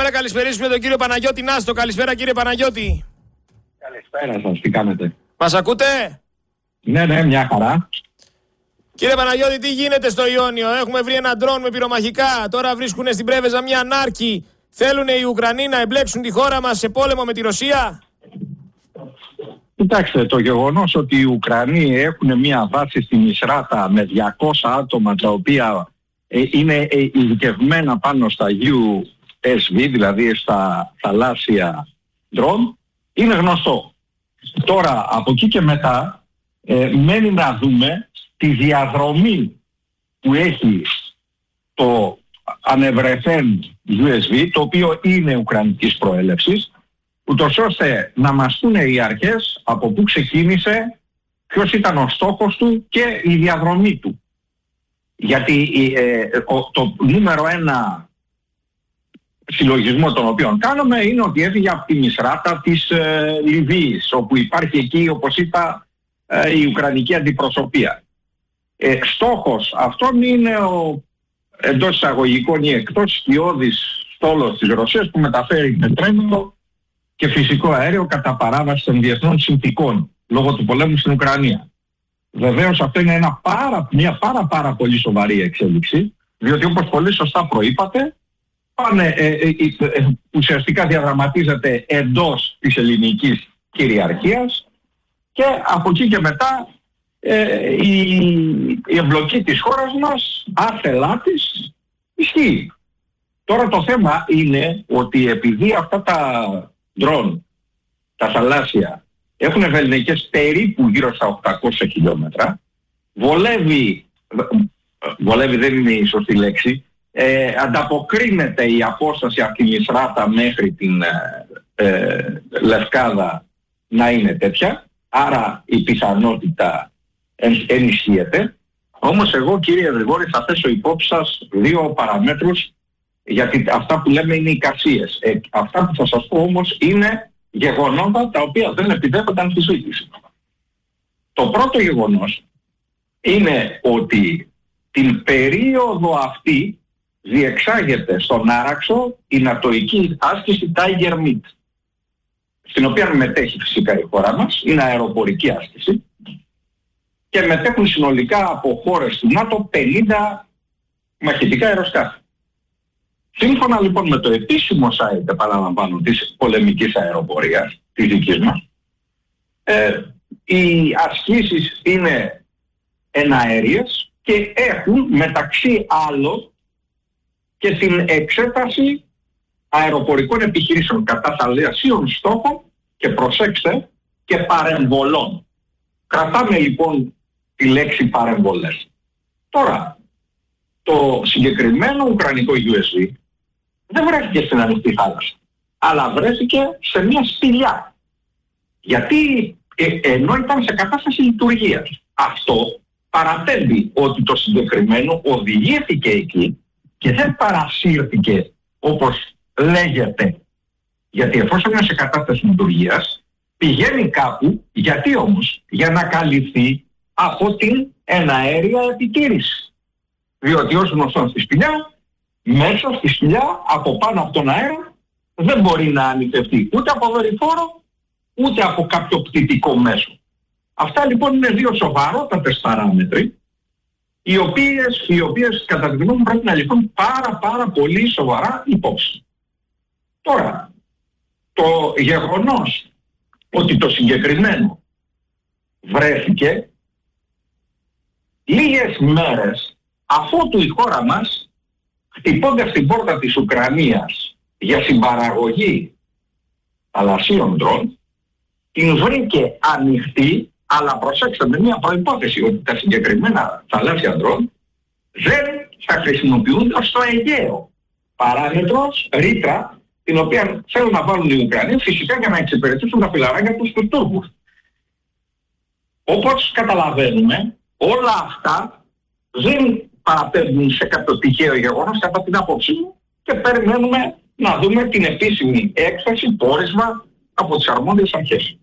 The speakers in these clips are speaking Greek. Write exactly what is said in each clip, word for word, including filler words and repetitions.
να καλησπερίσουμε τον κύριο Παναγιώτη Νάστο. Καλησπέρα κύριε Παναγιώτη. Καλησπέρα σας, τι κάνετε? Μας ακούτε? Ναι, ναι, μια χαρά. Κύριε Παναγιώτη, τι γίνεται στο Ιόνιο? Έχουμε βρει ένα ντρόν με πυρομαχικά. Τώρα βρίσκουν στην Πρέβεζα μια νάρκη. Θέλουν οι Ουκρανοί να εμπλέξουν τη χώρα μας σε πόλεμο με τη Ρωσία. Κοιτάξτε, το γεγονός ότι οι Ουκρανοί έχουν μια βάση στη Μισράτα με διακόσια άτομα τα οποία ε, είναι ε, ειδικευμένα πάνω στα γιου ες βι, δηλαδή στα θαλάσσια ντρόν, είναι γνωστό. Τώρα, από εκεί και μετά, ε, μένει να δούμε τη διαδρομή που έχει το ανευρεθέν γιου ες βι, το οποίο είναι ουκρανικής προέλευσης, ούτως ώστε να μας πούνε οι αρχές από πού ξεκίνησε, ποιος ήταν ο στόχος του και η διαδρομή του. Γιατί ε, το νούμερο ένα συλλογισμό τον οποίο κάνουμε είναι ότι έφυγε από τη Μισράτα της ε, Λιβύης, όπου υπάρχει εκεί, όπως είπα, ε, η Ουκρανική αντιπροσωπεία. Ε, στόχος αυτόν είναι ο εντός εισαγωγικών ή εκτός σκιώδης στόλος της Ρωσίας που μεταφέρει πετρέλαιο και φυσικό αέριο κατά παράβαση των διεθνών συνθηκών λόγω του πολέμου στην Ουκρανία. Βεβαίως αυτό είναι ένα πάρα, μια πάρα πάρα πολύ σοβαρή εξέλιξη, διότι όπως πολύ σωστά προείπατε, πάνε, ε, ε, ε, ουσιαστικά διαδραματίζεται εντός της ελληνικής κυριαρχίας και από εκεί και μετά ε, η, η εμπλοκή της χώρας μας, άθελά της, ισχύει. Τώρα το θέμα είναι ότι επειδή αυτά τα ντρόν, τα θαλάσσια, έχουν βεληνικές περίπου γύρω στα οκτακόσια χιλιόμετρα, βολεύει, βολεύει δεν είναι η σωστή λέξη, ε, ανταποκρίνεται η απόσταση από τη Μισράτα μέχρι την ε, Λευκάδα να είναι τέτοια, άρα η πιθανότητα ενισχύεται. Όμως εγώ, κύριε Γρηγόρη, θα θέσω υπόψη σας δύο παραμέτρους, γιατί αυτά που λέμε είναι εικασίες. Ε, αυτά που θα σας πω όμως είναι γεγονότα τα οποία δεν επιτρέπεται αμφισβήτηση. Το πρώτο γεγονός είναι ότι την περίοδο αυτή διεξάγεται στον Άραξο η νατοϊκή άσκηση Tiger Meat, στην οποία μετέχει φυσικά η χώρα μας, είναι αεροπορική άσκηση και μετέχουν συνολικά από χώρες του ΝΑΤΟ πενήντα μαχητικά αεροσκάφη. Σύμφωνα λοιπόν με το επίσημο site, επαναλαμβάνω, της πολεμικής αεροπορίας, της δικής μας, ε, οι ασκήσεις είναι εναέριες και έχουν μεταξύ άλλων και την εξέταση αεροπορικών επιχειρήσεων κατά θαλασσίων στόχων και, προσέξτε, και παρεμβολών. Κρατάμε λοιπόν τη λέξη παρεμβολές. Τώρα, το συγκεκριμένο ουκρανικό γιου ες βι δεν βρέθηκε στην ανοιχτή θάλασσα, αλλά βρέθηκε σε μια σπηλιά. Γιατί ε, ενώ ήταν σε κατάσταση λειτουργίας. Αυτό παραπέμπει ότι το συγκεκριμένο οδηγήθηκε εκεί και δεν παρασύρθηκε όπως λέγεται. Γιατί εφόσον είναι σε κατάσταση λειτουργίας, πηγαίνει κάπου, γιατί όμως, για να καλυφθεί από την εναέρια επιτήρηση. Διότι ως γνωστόν στη σπηλιά, μέσα στη σπηλιά, από πάνω από τον αέρα, δεν μπορεί να ανοιχτευτεί ούτε από δορυφόρο, ούτε από κάποιο πτυτικό μέσο. Αυτά λοιπόν είναι δύο σοβαρότατες παράμετροι, οι οποίες, οι οποίες κατά τη γνώμη μου πρέπει να ληφθούν πάρα πάρα πολύ σοβαρά υπόψη. Τώρα, το γεγονός ότι το συγκεκριμένο βρέθηκε λίγες μέρες αφότου η χώρα μας, χτυπώντας την πόρτα της Ουκρανίας για συμπαραγωγή θαλασσίων ντρόν, την βρήκε ανοιχτή, αλλά προσέξτε με μια προϋπόθεση, ότι τα συγκεκριμένα θαλάσσια ντρόν δεν θα χρησιμοποιούνται στο Αιγαίο. Παράμετρος, ρήτρα, την οποία θέλουν να βάλουν οι Ουκρανοί φυσικά για να εξυπηρετήσουν τα φιλαράκια τους στους Τούρκους. Όπως καταλαβαίνουμε, όλα αυτά δεν παραπέμπουν σε κάποιο τυχαίο γεγονός κατά την άποψή μου και περιμένουμε να δούμε την επίσημη έκθεση, πόρισμα από τις αρμόδιες αρχές.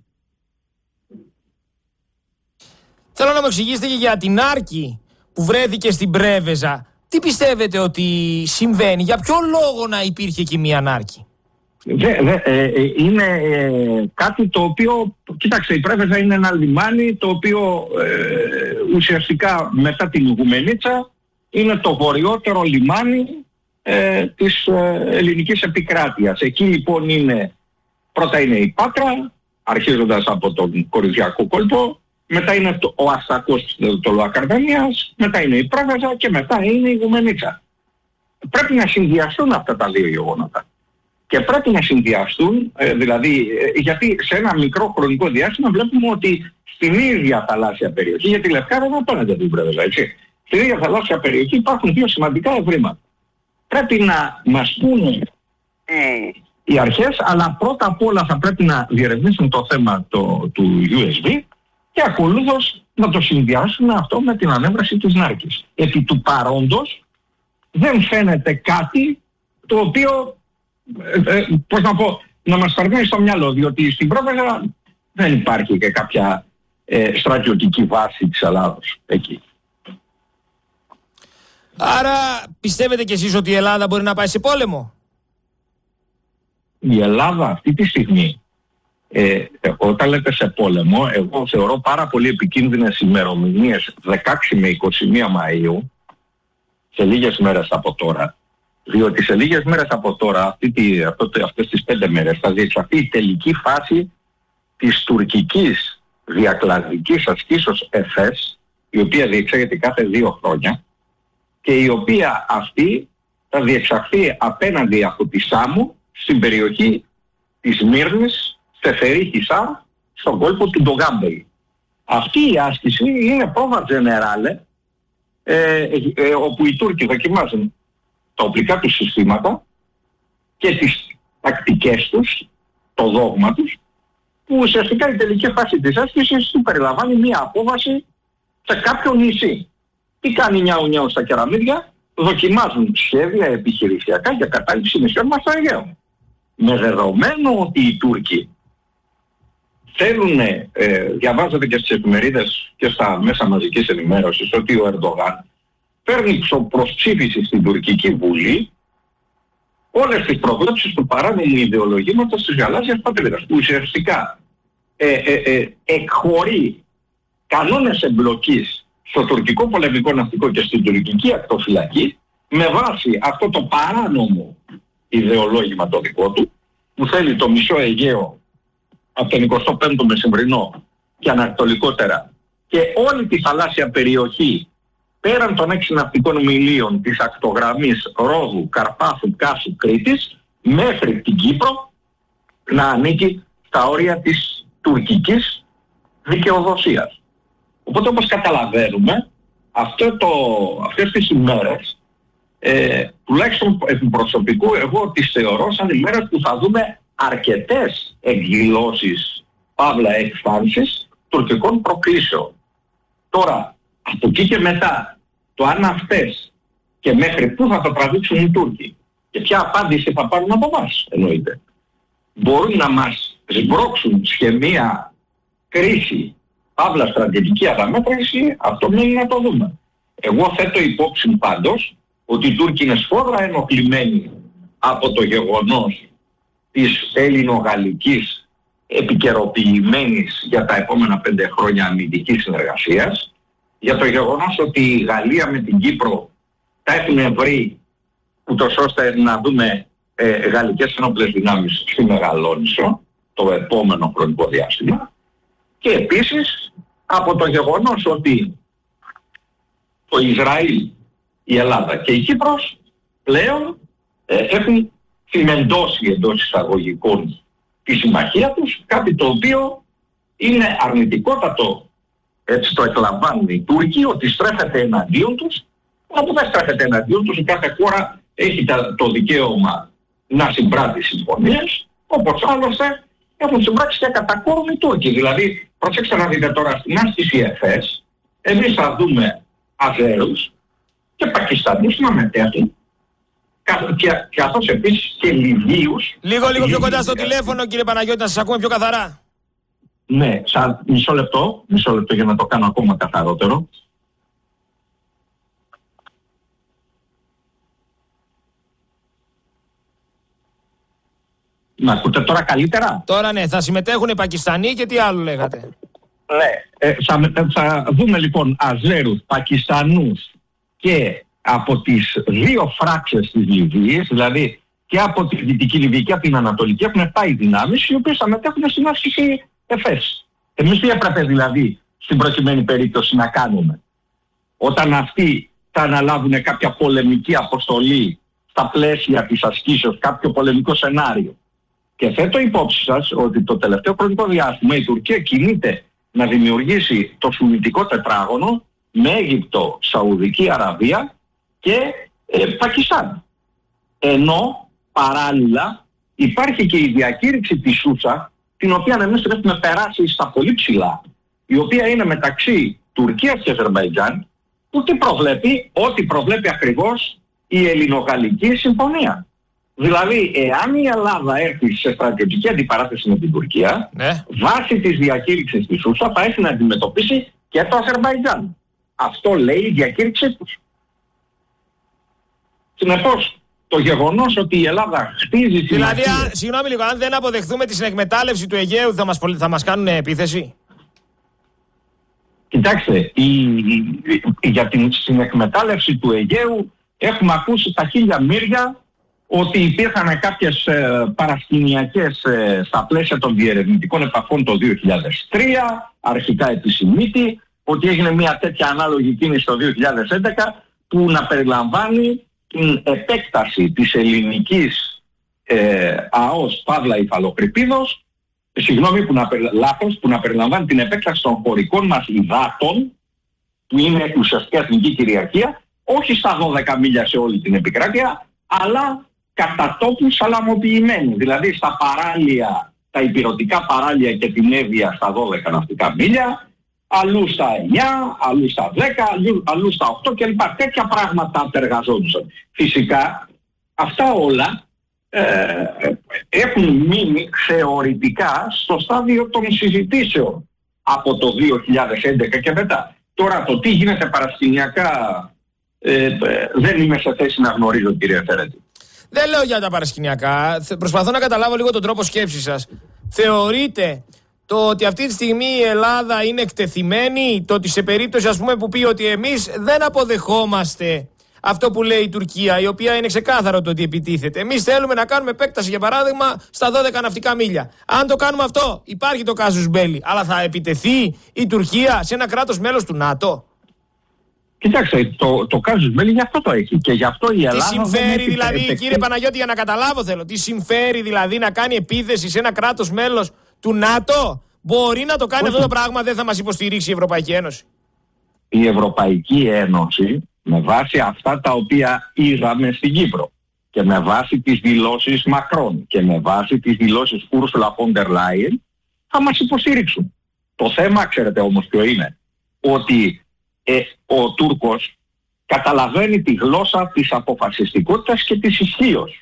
Θέλω να μου εξηγήσετε και για την νάρκη που βρέθηκε στην Πρέβεζα. Τι πιστεύετε ότι συμβαίνει, για ποιο λόγο να υπήρχε εκεί μια νάρκη? Δε, δε, ε, ε, είναι ε, κάτι το οποίο, κοίταξε, η Πρέβεζα είναι ένα λιμάνι το οποίο ε, ουσιαστικά μετά την Ιγουμενίτσα είναι το βορειότερο λιμάνι ε, της ε, ελληνικής επικράτειας. Εκεί λοιπόν είναι, πρώτα είναι η Πάτρα, αρχίζοντας από τον Κορινθιακό κόλπο, μετά είναι το, ο Αστακός του Λοακαρδανίας, μετά είναι η Πρέβεζα και μετά είναι η Ιγουμενίτσα. Πρέπει να συνδυαστούν αυτά τα δύο γεγονότα. Και πρέπει να συνδυαστούν, ε, δηλαδή, ε, γιατί σε ένα μικρό χρονικό διάστημα βλέπουμε ότι στην ίδια θαλάσσια περιοχή, γιατί η Λευκάδα δεν απέναντι από την Πρέβεζα, έτσι. Στην ίδια θαλάσσια περιοχή υπάρχουν δύο σημαντικά ευρήματα. Πρέπει να μας πούνε ε, οι αρχές, αλλά πρώτα απ' όλα θα πρέπει να διερευνήσουν το θέμα το, του γιου ες μπι και ακολούθως να το συνδυάσουν αυτό με την ανέβραση της Νάρκης. Επί του παρόντος δεν φαίνεται κάτι το οποίο, ε, ε, πώς να πω, να μας περνάει στο μυαλό, διότι στην Πρέβεζα δεν υπάρχει και κάποια ε, στρατιωτική βάση της Ελλάδος εκεί. Άρα πιστεύετε κι εσείς ότι η Ελλάδα μπορεί να πάει σε πόλεμο? Η Ελλάδα αυτή τη στιγμή, ε, όταν λέτε σε πόλεμο, εγώ θεωρώ πάρα πολύ επικίνδυνες ημερομηνίες δεκαέξι με είκοσι μία Μαΐου, σε λίγες μέρες από τώρα, διότι σε λίγες μέρες από τώρα, αυτή τη, αυτές τις πέντε μέρες, θα διεξαχθεί η τελική φάση της τουρκικής διακλαδικής ασκήσεως ΕΦΕΣ, η οποία διεξάγεται κάθε δύο χρόνια και η οποία αυτή θα διεξαχθεί απέναντι από τη Σάμο στην περιοχή της Μύρνης, Στεφερή Χισά, στον κόλπο του Ντογκάμπεϊ. Αυτή η άσκηση είναι πρόβα τζενεράλε, ε, ε, όπου οι Τούρκοι δοκιμάζουν τα οπλικά τους συστήματα και τις τακτικές τους, το δόγμα τους, που ουσιαστικά η τελική φάση της άσκησης του περιλαμβάνει μία απόβαση σε κάποιο νησί. Τι κάνει νιάου νιάου στα κεραμίδια? Δοκιμάζουν σχέδια επιχειρησιακά για κατάληψη νησιών μας στο Αιγαίο. Με δεδομένο ότι οι Τούρκοι θέλουν, ε, διαβάζετε και στις εφημερίδες και στα μέσα μαζικής ενημέρωσης, ότι ο Ερντογάν παίρνει προς ψήφιση στην τουρκική βουλή όλες τις προβλέψεις του παράνομου ιδεολογήματος της γαλάζιας πατρίδας, που ουσιαστικά ε, ε, ε, εκχωρεί κανόνες εμπλοκής στο τουρκικό πολεμικό ναυτικό και στην τουρκική ακτοφυλακή με βάση αυτό το παράνομο ιδεολόγημα το δικό του, που θέλει το μισό Αιγαίο από τον εικοστό πέμπτο μεσημβρινό και ανατολικότερα και όλη τη θαλάσσια περιοχή πέραν των έξι ναυτικών μιλίων της ακτογραμμής Ρόδου, Καρπάθου, Κάσου, Κρήτης μέχρι την Κύπρο να ανήκει στα όρια της τουρκικής δικαιοδοσίας. Οπότε, όπως καταλαβαίνουμε, αυτό το, αυτές τις ημέρες, ε, τουλάχιστον επί προσωπικού, εγώ τις θεωρώ σαν ημέρες που θα δούμε αρκετές εκδηλώσεις, παύλα εκφάνσεις τουρκικών προκλήσεων. Τώρα, από εκεί και μετά, το αν αυτές και μέχρι πού θα το τραβήξουν οι Τούρκοι και ποια απάντηση θα πάρουν από εμάς, εννοείται, μπορούν να μας σμπρώξουν σε μια κρίση, παύλα στρατηγική αναμέτρηση, αυτό μένει να το δούμε. Εγώ θέτω υπόψη πάντως ότι οι Τούρκοι είναι σφόδρα ενοχλημένοι από το γεγονός της ελληνο-γαλλικής επικαιροποιημένης για τα επόμενα πέντε χρόνια αμυντικής συνεργασίας, για το γεγονός ότι η Γαλλία με την Κύπρο τα έχουν βρει ούτως ώστε να δούμε ε, γαλλικές ενόπλες δυνάμεις στη Μεγαλόνισσο το επόμενο χρονικό διάστημα, και επίσης από το γεγονός ότι το Ισραήλ, η Ελλάδα και η Κύπρος πλέον ε, έχουν τσιμεντώσει εντός εισαγωγικών τη συμμαχία τους, κάτι το οποίο είναι αρνητικότατο, έτσι το εκλαμβάνουν οι Τούρκοι, ότι στρέφεται εναντίον τους, όπου δεν στρέφεται εναντίον τους, η κάθε χώρα έχει το δικαίωμα να συμπράττει συμφωνίες, όπως άλλωστε έχουν συμπράξει και κατά κόρον οι Τούρκοι. Δηλαδή, προσέξτε να δείτε τώρα στην άσκηση ΕΦΕΣ, εμείς θα δούμε Αζέρους και Πακιστανούς να μετέχουν, καθώς επίσης και Λιβύους. Λίγο, λίγο πιο κοντά στο τηλέφωνο, κύριε Παναγιώτη, να σας ακούμε πιο καθαρά. Ναι, σαν μισό λεπτό, μισό λεπτό για να το κάνω ακόμα καθαρότερο. Με ακούτε τώρα καλύτερα? Τώρα ναι, θα συμμετέχουν οι Πακιστανοί και τι άλλο λέγατε? Ναι, ε, θα, θα δούμε λοιπόν Αζέρους, Πακιστανούς και από τις δύο φράξεις της Λιβύης, δηλαδή και από τη Δυτική Λιβύη και από την Ανατολική, έχουν πάει δυνάμεις οι οποίες θα μετέχουν στην άσκηση ΕΦΕΣ. Εμείς τι έπρεπε δηλαδή στην προκειμένη περίπτωση να κάνουμε? Όταν αυτοί θα αναλάβουν κάποια πολεμική αποστολή στα πλαίσια της ασκήσεως, κάποιο πολεμικό σενάριο. Και θέτω υπόψη σας ότι το τελευταίο χρονικό διάστημα η Τουρκία κινείται να δημιουργήσει το σουνιτικό τετράγωνο με Αίγυπτο, Σαουδική Αραβία και ε, Πακιστάν. Ενώ παράλληλα υπάρχει και η διακήρυξη της Σούσα, την οποία εμείς έχουμε περάσει στα πολύ ψηλά, η οποία είναι μεταξύ Τουρκίας και Αζερμπαϊτζάν, που τι προβλέπει? Ό,τι προβλέπει ακριβώς η Ελληνογαλλική Συμφωνία. Δηλαδή, εάν η Ελλάδα έρθει σε στρατιωτική αντιπαράθεση με την Τουρκία, ναι, βάσει της διακήρυξης της Σούσα θα έχει να αντιμετωπίσει και το Αζερμπαϊτζάν. Αυτό λέει η διακήρυξή τους. Συνεπώς, το γεγονός ότι η Ελλάδα χτίζει... Δηλαδή, α, συγγνώμη λίγο, αν δεν αποδεχθούμε τη συνεκμετάλλευση του Αιγαίου θα μας, θα μας κάνουν επίθεση? Κοιτάξτε, η, η, για την συνεκμετάλλευση του Αιγαίου έχουμε ακούσει τα χίλια μύρια ότι υπήρχαν κάποιες ε, παρασκηνιακές ε, στα πλαίσια των διερευνητικών επαφών το δύο χιλιάδες τρία, αρχικά επισημήτη, ότι έγινε μια τέτοια ανάλογη κίνηση το δύο χιλιάδες έντεκα που να περιλαμβάνει την επέκταση της ελληνικής ε, ΑΟΣ Παύλα Υφαλοκρηπίδος, συγγνώμη που να, λάθος, που να περιλαμβάνει την επέκταση των χωρικών μας υδάτων, που είναι ουσιαστικά εθνική κυριαρχία, όχι στα δώδεκα μίλια σε όλη την επικράτεια, αλλά κατά τόπου σαλαμοποιημένοι, δηλαδή στα παράλια, τα υπηρωτικά παράλια και την Εύβοια στα δώδεκα ναυτικά μίλια, αλλού στα εννιά, αλλού στα δέκα, αλλού, αλλού στα οκτώ κλπ. Τέτοια πράγματα απεργαζόντουσαν. Φυσικά αυτά όλα ε, έχουν μείνει θεωρητικά στο στάδιο των συζητήσεων από το δύο χιλιάδες έντεκα και μετά. Τώρα το τι γίνεται παρασκηνιακά ε, ε, δεν είμαι σε θέση να γνωρίζω, κύριε Φερέτη. Δεν λέω για τα παρασκηνιακά. Προσπαθώ να καταλάβω λίγο τον τρόπο σκέψης σας. Θεωρείτε το ότι αυτή τη στιγμή η Ελλάδα είναι εκτεθειμένη, το ότι σε περίπτωση ας πούμε που πει ότι εμείς δεν αποδεχόμαστε αυτό που λέει η Τουρκία, η οποία είναι ξεκάθαρο το ότι επιτίθεται. Εμείς θέλουμε να κάνουμε επέκταση, για παράδειγμα, στα δώδεκα ναυτικά μίλια. Αν το κάνουμε αυτό, υπάρχει το casus belli. Αλλά θα επιτεθεί η Τουρκία σε ένα κράτος μέλος του ΝΑΤΟ? Κοιτάξτε, το, το casus belli γι' αυτό το έχει. Και γι' αυτό η Ελλάδα. Τι συμφέρει δηλαδή, επιτεθεί... κύριε Παναγιώτη, για να καταλάβω θέλω, τι συμφέρει δηλαδή να κάνει επίθεση σε ένα κράτος μέλος του ΝΑΤΟ? Μπορεί να το κάνει Όχι. αυτό το πράγμα, δεν θα μας υποστηρίξει η Ευρωπαϊκή Ένωση? Η Ευρωπαϊκή Ένωση, με βάση αυτά τα οποία είδαμε στην Κύπρο και με βάση τις δηλώσεις Μακρόν και με βάση τις δηλώσεις Ursula von der Leyen, θα μας υποστηρίξουν. Το θέμα, ξέρετε όμως ποιο είναι? Ότι ε, ο Τούρκος καταλαβαίνει τη γλώσσα της αποφασιστικότητας και της ισχύως.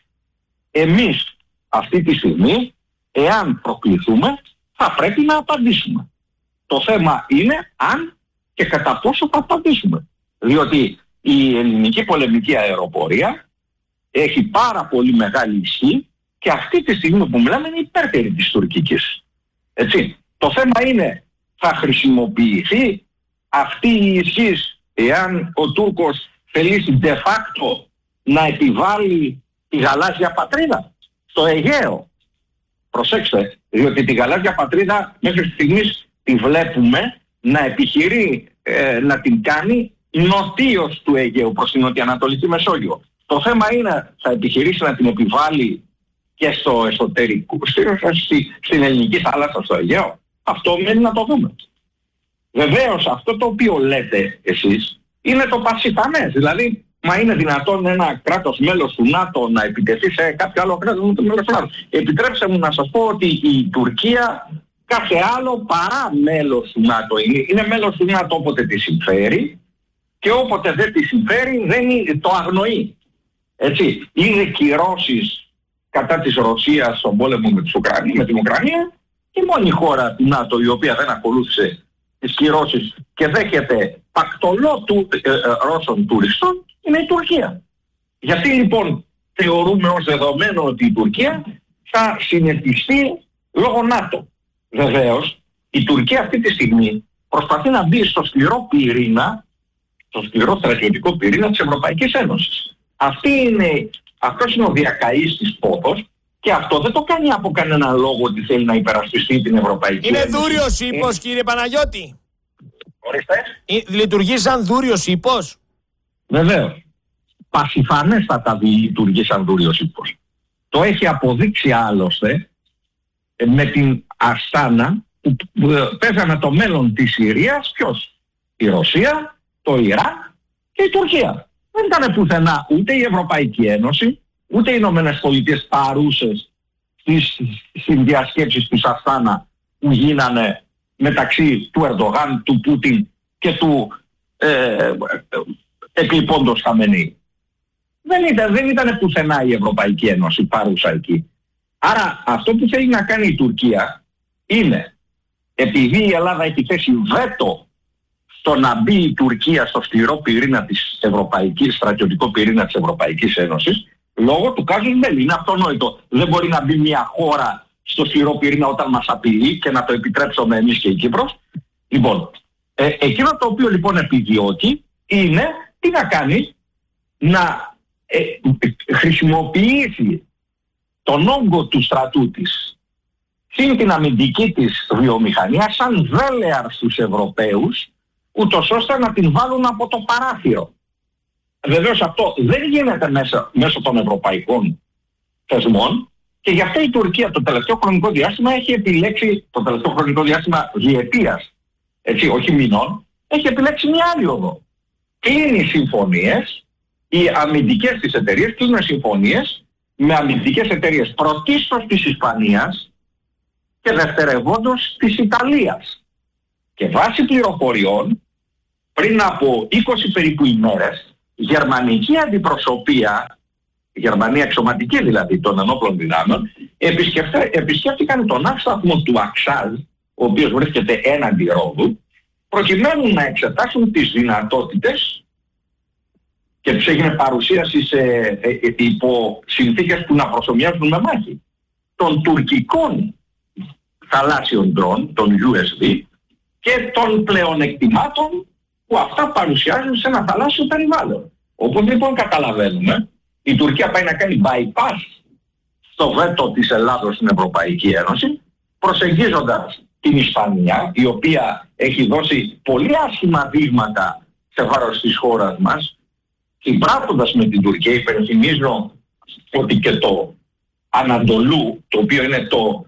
Εμείς αυτή τη στιγμή, εάν προκληθούμε, θα πρέπει να απαντήσουμε. Το θέμα είναι αν και κατά πόσο θα απαντήσουμε. Διότι η ελληνική πολεμική αεροπορία έχει πάρα πολύ μεγάλη ισχύ και αυτή τη στιγμή που μιλάμε είναι υπέρτερη της τουρκικής. Έτσι. Το θέμα είναι, θα χρησιμοποιηθεί αυτή η ισχύ εάν ο Τούρκος θελήσει de facto να επιβάλλει τη γαλάζια πατρίδα στο Αιγαίο? Προσέξτε, διότι τη γαλάζια πατρίδα μέχρι στιγμής τη βλέπουμε να επιχειρεί ε, να την κάνει νοτίως του Αιγαίου προς την νοτιοανατολική Μεσόγειο. Το θέμα είναι, θα επιχειρήσει να την επιβάλλει και στο εσωτερικό, στη, στην ελληνική θάλασσα, στο Αιγαίο? Αυτό μένει να το δούμε. Βεβαίως αυτό το οποίο λέτε εσείς είναι το πασιφανές. Δηλαδή, μα είναι δυνατόν ένα κράτος μέλος του ΝΑΤΟ να επιτεθεί σε κάποιο άλλο κράτος μέλος του ΝΑΤΟ? Επιτρέψτε μου να σας πω ότι η Τουρκία κάθε άλλο παρά μέλος του ΝΑΤΟ είναι. Είναι μέλος του ΝΑΤΟ όποτε τη συμφέρει και όποτε δεν τη συμφέρει δεν είναι, το αγνοεί. Έτσι, είναι κυρώσεις κατά της Ρωσίας στον πόλεμο με, Ουκρανία, με την Ουκρανία και μόνη χώρα του ΝΑΤΟ η οποία δεν ακολούθησε τις κυρώσεις και δέχεται πακτολό του ε, ε, Ρώσων τουριστών είναι η Τουρκία. Γιατί λοιπόν θεωρούμε ως δεδομένο ότι η Τουρκία θα συνεχιστεί λόγω ΝΑΤΟ. Βεβαίως, η Τουρκία αυτή τη στιγμή προσπαθεί να μπει στο σκληρό πυρήνα, στο σκληρό στρατιωτικό πυρήνα της Ευρωπαϊκής Ένωσης. Αυτή είναι, αυτός είναι ο διακαής της πόθος και αυτό δεν το κάνει από κανένα λόγο ότι θέλει να υπερασπιστεί την Ευρωπαϊκή είναι Ένωση. Είναι δούριος ύπος, κύριε Παναγιώτη. Ορίστε. Λειτουργεί σαν δούριος ύπος. Βεβαίως. Πασιφανέστατα λειτουργεί σαν δούριος ύπος. Το έχει αποδείξει άλλωστε με την Αστάνα που παίζανε το μέλλον της Συρίας. Ποιος? Η Ρωσία, το Ιράκ και η Τουρκία. Δεν ήταν πουθενά ούτε η Ευρωπαϊκή Ένωση, ούτε οι Ηνωμένες Πολιτείες παρούσες στις συνδιασκέψεις της Αστάνα που γίνανε μεταξύ του Ερντογάν, του Πούτιν και του ε, εκλειπώντος Χαμενή. Δεν ήταν, δεν ήταν πουθενά η Ευρωπαϊκή Ένωση παρούσα εκεί. Άρα αυτό που θέλει να κάνει η Τουρκία είναι, επειδή η Ελλάδα έχει θέσει βέτο στο να μπει η Τουρκία στο σκληρό πυρήνα της Ευρωπαϊκής, στρατιωτικό πυρήνα της Ευρωπαϊκής Ένωσης, λόγω του κάζους μπέλι. Είναι αυτονόητο. Δεν μπορεί να μπει μια χώρα στο σκληρό πυρήνα όταν μας απειλεί και να το επιτρέψουμε εμείς και η Κύπρος. Λοιπόν, ε, εκείνο το οποίο λοιπόν επιδιώκει είναι τι να κάνει, να ε, χρησιμοποιήσει τον όγκο του στρατού της συν την αμυντική της βιομηχανία σαν δέλεαρ στους Ευρωπαίους, ούτως ώστε να την βάλουν από το παράθυρο. Βεβαίως αυτό δεν γίνεται μέσα, μέσω των ευρωπαϊκών θεσμών και γι' αυτό η Τουρκία το τελευταίο χρονικό διάστημα έχει επιλέξει, το τελευταίο χρονικό διάστημα διετίας, έτσι, όχι μηνών, έχει επιλέξει μια άλλη οδό. Κλείνει συμφωνίες, οι αμυντικές της εταιρείες κλείνουν συμφωνίες με αμυντικές εταιρείες πρωτίστως της Ισπανίας και δευτερευόντως της Ιταλίας. Και βάσει πληροφοριών, πριν από είκοσι περίπου ημέρες, γερμανική αντιπροσωπεία, Γερμανία εξωματική δηλαδή των ενόπλων δυνάμεων, επισκέφτηκαν τον άσταθμο του Αξάζ, ο οποίος βρίσκεται έναντι Ρόδου, προκειμένου να εξετάσουν τις δυνατότητες και τους έγινε παρουσίαση σε, ε, ε, υπό συνθήκες που να προσομοιάζουν με μάχη των τουρκικών θαλάσσιων ντρόν, των γιου ες βι, και των πλεονεκτημάτων που αυτά παρουσιάζουν σε ένα θαλάσσιο περιβάλλον. Όπως λοιπόν καταλαβαίνουμε, η Τουρκία πάει να κάνει bypass στο βέτο της Ελλάδος στην Ευρωπαϊκή Ένωση, προσεγγίζοντας την Ισπανία, η οποία έχει δώσει πολύ άσχημα δείγματα σε βάρος της χώρας μας, συμπράττοντας με την Τουρκία. Υπενθυμίζω ότι και το Ανατολού, το οποίο είναι το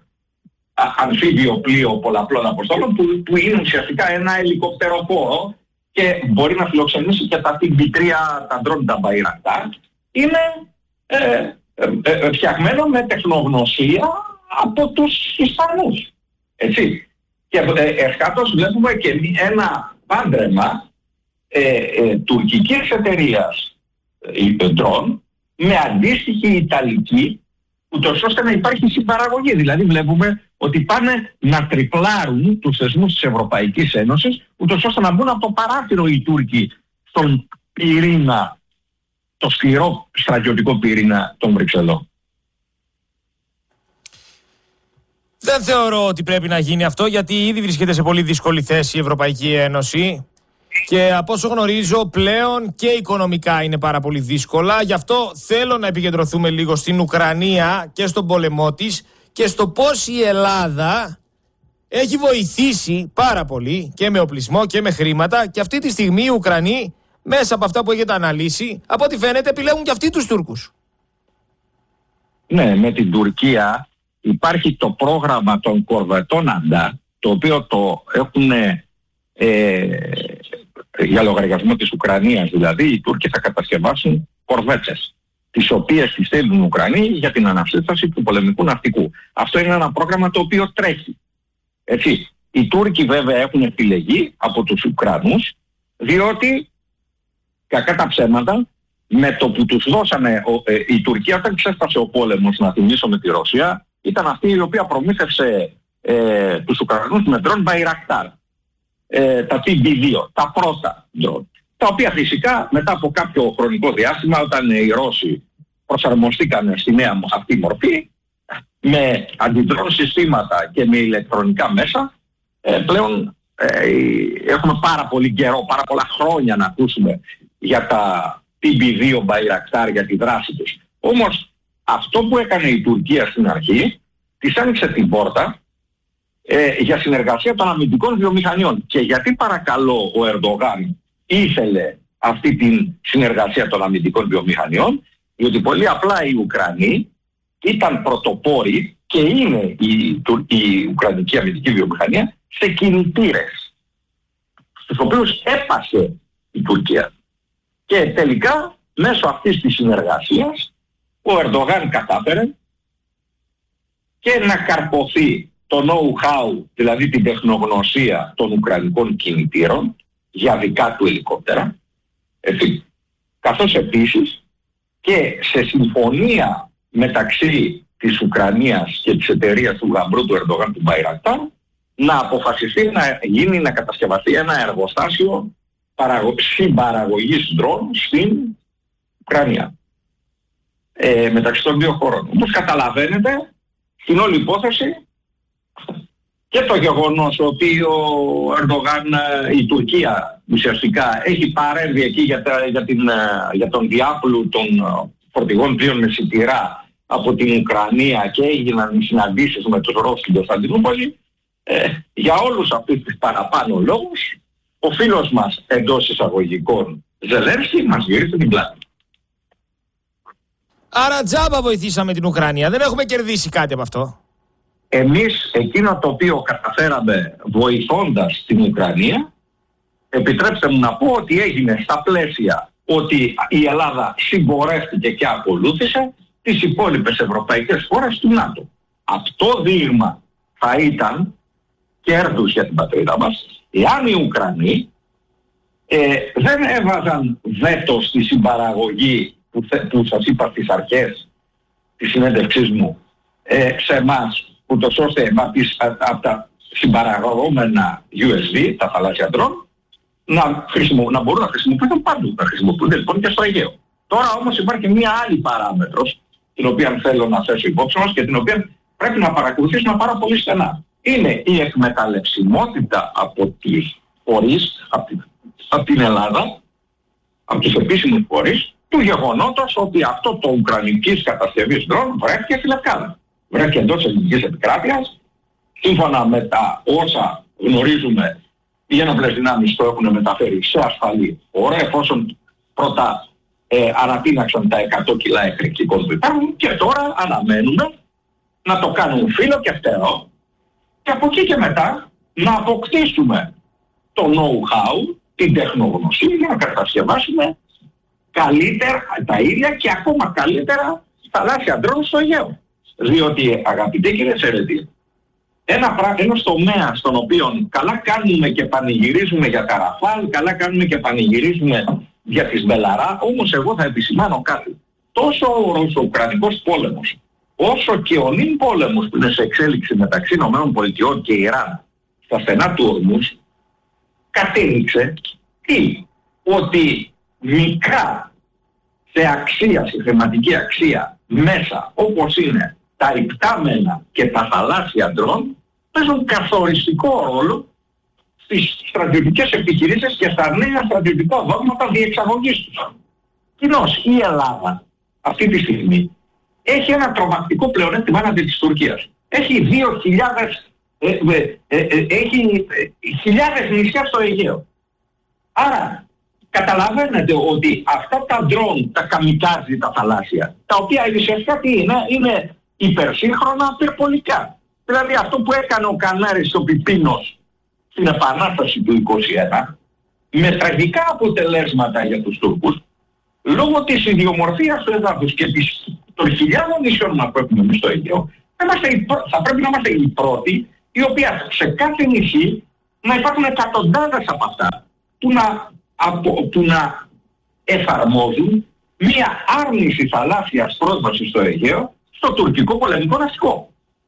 αμφίβιο πλοίο πολλαπλών αποστόλων, που, που είναι ουσιαστικά ένα ελικοπτεροπόρο και μπορεί να φιλοξενήσει και τα τι μπι τρία, τα ντρόν, τα Bayraktar, είναι ε, ε, ε, φτιαγμένο με τεχνογνωσία από τους Ισπανούς. Έτσι. Και ε, ευχάτως βλέπουμε και ένα πάντρεμα ε, ε, τουρκικής εταιρείας ε, ντρόν με αντίστοιχη ιταλική, ούτως ώστε να υπάρχει συμπαραγωγή. Δηλαδή βλέπουμε ότι πάνε να τριπλάρουν τους θεσμούς της Ευρωπαϊκής Ένωσης, ούτως ώστε να μπουν από το παράθυρο οι Τούρκοι στον πυρήνα, το σκληρό στρατιωτικό πυρήνα των Βρυξελών. Δεν θεωρώ ότι πρέπει να γίνει αυτό, γιατί ήδη βρίσκεται σε πολύ δύσκολη θέση η Ευρωπαϊκή Ένωση και από όσο γνωρίζω πλέον και οικονομικά είναι πάρα πολύ δύσκολα. Γι' αυτό θέλω να επικεντρωθούμε λίγο στην Ουκρανία και στον πόλεμό της και στο πώς η Ελλάδα έχει βοηθήσει πάρα πολύ και με οπλισμό και με χρήματα, και αυτή τη στιγμή οι Ουκρανοί, μέσα από αυτά που έχετε αναλύσει, από ό,τι φαίνεται επιλέγουν και αυτοί τους Τούρκους. Ναι, με την Τουρκία υπάρχει το πρόγραμμα των κορβετών Αντά, το οποίο το έχουν ε, για λογαριασμό της Ουκρανίας. Δηλαδή οι Τούρκοι θα κατασκευάσουν κορβέτσες, τις οποίες τις στέλνουν οι Ουκρανοί για την αναψύσταση του πολεμικού ναυτικού. Αυτό είναι ένα πρόγραμμα το οποίο τρέχει. Έτσι. Οι Τούρκοι βέβαια έχουν επιλεγεί από τους Ουκρανούς, διότι κακά τα ψέματα, με το που τους δώσανε ο, ε, η Τουρκία όταν ξέσπασε ο πόλεμος, να θυμίσω, με τη Ρωσία, ήταν αυτή η οποία προμήθευσε ε, τους Ουκρανούς με ντρόν Bayraktar, ε, τα τι μπι δύο, τα πρώτα ντρόν, τα οποία φυσικά μετά από κάποιο χρονικό διάστημα, όταν οι Ρώσοι προσαρμοστήκαν στη νέα αυτή μορφή, με αντιδρόν συστήματα και με ηλεκτρονικά μέσα, ε, πλέον ε, έχουμε πάρα πολύ καιρό, πάρα πολλά χρόνια να ακούσουμε για τα τι μπι δύο Bayraktar, για τη δράση τους. Όμως αυτό που έκανε η Τουρκία στην αρχή, της άνοιξε την πόρτα ε, για συνεργασία των αμυντικών βιομηχανιών. Και γιατί παρακαλώ ο Ερντογάν ήθελε αυτή την συνεργασία των αμυντικών βιομηχανιών? Διότι πολύ απλά οι Ουκρανοί ήταν πρωτοπόροι και είναι η, η Ουκρανική αμυντική βιομηχανία σε κινητήρες, στους οποίους έπασε η Τουρκία. Και τελικά μέσω αυτής της συνεργασίας ο Ερντογάν κατάφερε και να καρποθεί το know-how, δηλαδή την τεχνογνωσία των Ουκρανικών κινητήρων για δικά του ελικόπτερα, έτσι, καθώς επίσης και σε συμφωνία μεταξύ της Ουκρανίας και της εταιρείας του γαμπρού του Ερντογάν, του Bayraktar, να αποφασιστεί να γίνει, να κατασκευαστεί ένα εργοστάσιο συμπαραγωγής ντρόν στην Ουκρανία, ε, μεταξύ των δύο χωρών. Όπως καταλαβαίνετε, στην όλη υπόθεση και το γεγονός ότι ο Ερντογάν, η Τουρκία ουσιαστικά έχει παρέμβει εκεί για, τα, για, την, για τον διάπλου των φορτηγών πλοίων με σιτηρά από την Ουκρανία και έγιναν συναντήσεις με τους Ρώσους στην Κωνσταντινούπολη, ε, για όλους αυτούς τους παραπάνω λόγους ο φίλος μας εντός εισαγωγικών Ζελένσκι μας γύρισε την πλάτη. Άρα τζάμπα βοηθήσαμε την Ουκρανία, δεν έχουμε κερδίσει κάτι από αυτό. Εμείς εκείνο το οποίο καταφέραμε βοηθώντας την Ουκρανία, επιτρέψτε μου να πω ότι έγινε στα πλαίσια ότι η Ελλάδα συμπορεύτηκε και ακολούθησε τις υπόλοιπες ευρωπαϊκές χώρες του ΝΑΤΟ. Αυτό δείγμα θα ήταν κέρδους για την πατρίδα μας εάν οι Ουκρανοί ε, δεν έβαζαν βέτο στη συμπαραγωγή που, που σας είπα στις αρχές της συνέντευξής μου ε, σε εμάς, ούτως ώστε από τα συμπαραγωγόμενα γιου ες βι, τα θαλάσσια ντρόν, να, χρησιμο, να μπορούν να χρησιμοποιηθούν παντού, να χρησιμοποιούνται λοιπόν και στο Αιγαίο. Τώρα όμως υπάρχει μια άλλη παράμετρος, την οποία θέλω να θέσω υπόψη μας και την οποία πρέπει να παρακολουθήσουμε πάρα πολύ στενά. Είναι η εκμεταλλευσιμότητα από τις φορείς, από την, από την Ελλάδα, από τους επίσημους φορείς, του γεγονότος ότι αυτό το ουκρανικής κατασκευής ντρόν βρέθηκε στη Λευκάδα. Βρέθηκε εντός ελληνικής επικράτειας, σύμφωνα με τα όσα γνωρίζουμε, οι ένοπλες δυνάμεις το έχουν μεταφέρει σε ασφαλή ώρα, εφόσον πρώτα ε, ανατείναξαν τα εκατό κιλά εκρηκτικών που υπάρχουν και τώρα αναμένουμε να το κάνουν φύλλο και φτερό και από εκεί και μετά να αποκτήσουμε το know-how, την τεχνογνωσία για να κατασκευάσουμε καλύτερα τα ίδια και ακόμα καλύτερα θαλάσσια ντρόν στο Αιγαίο. Διότι, αγαπητέ κύριε Σερετή, ένα, ένας τομέας στον οποίο καλά κάνουμε και πανηγυρίζουμε για τα Ραφάλ, καλά κάνουμε και πανηγυρίζουμε για τις Μπελαρά, όμως εγώ θα επισημάνω κάτι. Τόσο ο Ρωσο-Ουκρανικός πόλεμος, όσο και ο νυν πόλεμος που είναι σε εξέλιξη μεταξύ ΗΠΑ και Ιράν στα στενά του Ορμούς, κατέληξε τι? Ότι μικρά σε αξία, σε θεματική αξία μέσα όπως είναι τα υπτάμενα και τα θαλάσσια ντρόν παίζουν καθοριστικό ρόλο στις στρατιωτικές επιχειρήσεις και στα νέα στρατιωτικά δόγματα διεξαγωγής τους. Κοινώς η Ελλάδα αυτή τη στιγμή έχει ένα τρομακτικό πλεονέκτημα έναντι της Τουρκίας. Έχει δύο χιλιάδες ε, ε, ε, ε, έχει ε, χιλιάδες νησιά στο Αιγαίο. Άρα καταλαβαίνετε ότι αυτά τα ντρόν, τα καμικάζι, τα θαλάσσια, τα οποία ουσιαστικά τι είναι, είναι υπερσύγχρονα πυρπολικά. Δηλαδή αυτό που έκανε ο Κανάρης ο Πιπίνος στην Επανάσταση του είκοσι ένα, με τραγικά αποτελέσματα για τους Τούρκους, λόγω της ιδιομορφίας του εδάφους και της, των χιλιάδων νησιών που έχουμε εμείς στο Αιγαίο, θα πρέπει να είμαστε οι πρώτοι, οι οποίοι σε κάθε νησί να υπάρχουν εκατοντάδες από αυτά, που να, από, που να εφαρμόζουν μία άρνηση θαλάσσιας πρόσβασης στο Αιγαίο στο τουρκικό πολεμικό ναυτικό.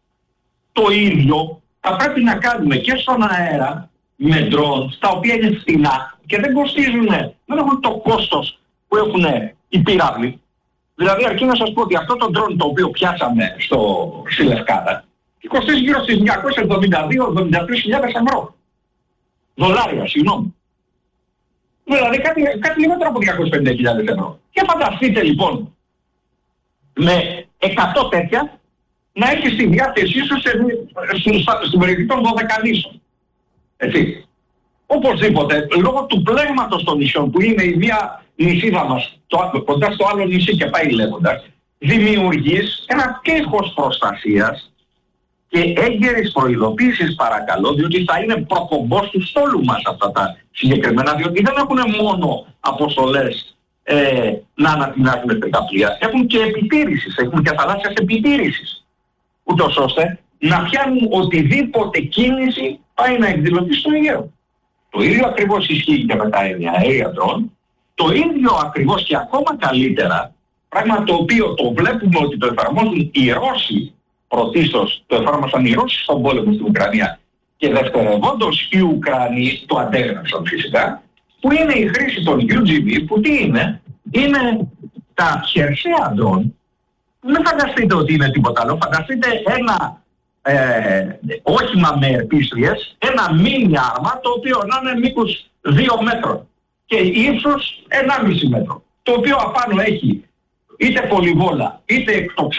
Το ίδιο θα πρέπει να κάνουμε και στον αέρα με ντρόν, τα οποία είναι φθηνά και δεν κοστίζουν, δεν έχουν το κόστος που έχουν οι πύραυλοι. Δηλαδή αρκεί να σας πω ότι αυτό το ντρόν το οποίο πιάσαμε στο, στη Λευκάδα κοστίζει γύρω στις διακόσιες εβδομήντα δύο με εβδομήντα τρεις χιλιάδες ευρώ. Δολάρια, συγγνώμη. Δηλαδή κάτι, κάτι λιγότερο από διακόσιες πενήντα χιλιάδες ευρώ. Και φανταστείτε λοιπόν με εκατό τέτοια να έχει στη διάθεσή σου στην περιοχή των δώδεκα νήσων. Έτσι. Οπωσδήποτε, λόγω του πλέγματος των νησιών που είναι η μία νησίδα μας το, κοντά στο άλλο νησί και πάει λέγοντας, δημιουργείς ένα τείχος προστασίας και έγκαιρης προειδοποίησης παρακαλώ, διότι θα είναι προκομπός του στόλου μας αυτά τα συγκεκριμένα, διότι δεν έχουν μόνο αποστολές ε, να ανατινάζουν τα πλοία, έχουν και επιτήρησης, έχουν και θαλάσσιας επιτήρησης, ούτως ώστε να πιάνουν οτιδήποτε κίνηση πάει να εκδηλωθεί στο Αιγαίο. Το ίδιο ακριβώς ισχύει και με τα ενιαία ντρόν, το ίδιο ακριβώς και ακόμα καλύτερα, πράγμα το οποίο το βλέπουμε ότι το εφαρμόζουν οι Ρώσοι, πρωτίστως το εφάρμοσαν οι Ρώσοι στον πόλεμο στην Ουκρανία και δευτερευόντως οι Ουκρανοί το αντέγραψαν φυσικά, που είναι η χρήση των γιου τζι βι, που τι είναι, είναι τα χερσαία ντρόν. Μην φανταστείτε ότι είναι τίποτα άλλο, φανταστείτε ένα ε, όχημα με ερπίστριες, ένα μίνι άρμα το οποίο να είναι μήκος δύο μέτρων και ύψος ενάμιση μέτρο, το οποίο απάνω έχει είτε πολυβόλα, είτε